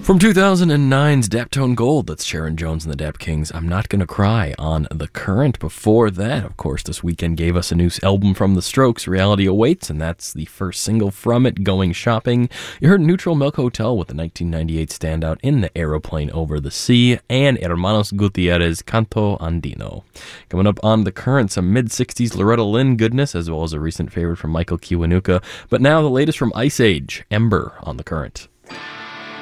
From 2009's Daptone Gold, that's Sharon Jones and the Dap Kings, I'm Not Gonna Cry on The Current. Before that, of course, this weekend gave us a new album from The Strokes, Reality Awaits, and that's the first single from it, Going Shopping. You heard Neutral Milk Hotel with the 1998 standout In the Aeroplane Over the Sea, and Hermanos Gutierrez, Canto Andino. Coming up on The Current, some mid-60s Loretta Lynn goodness, as well as a recent favorite from Michael Kiwanuka. But now the latest from Ice Age, Ember on The Current.